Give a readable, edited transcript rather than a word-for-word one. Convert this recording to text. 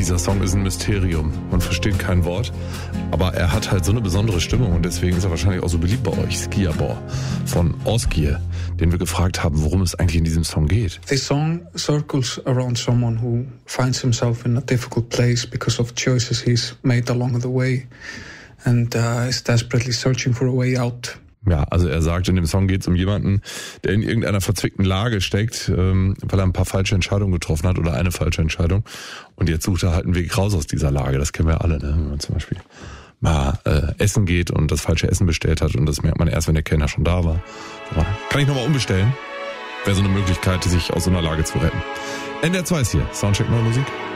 Dieser Song ist ein Mysterium. Man versteht kein Wort, aber er hat halt so eine besondere Stimmung und deswegen ist er wahrscheinlich auch so beliebt bei euch. Skiabor von Osgier, den wir gefragt haben, worum es eigentlich in diesem Song geht. This song circles around someone who finds himself in a difficult place because of choices he's made along the way and is desperately searching for a way out. Ja, also er sagt, in dem Song geht es um jemanden, der in irgendeiner verzwickten Lage steckt, weil er ein paar falsche Entscheidungen getroffen hat oder eine falsche Entscheidung. Und jetzt sucht er halt einen Weg raus aus dieser Lage. Das kennen wir alle, ne? Wenn man zum Beispiel mal essen geht und das falsche Essen bestellt hat und das merkt man erst, wenn der Kellner schon da war. Aber kann ich nochmal umbestellen? Wäre so eine Möglichkeit, sich aus so einer Lage zu retten. NDR 2 ist hier. Soundcheck Neue Musik.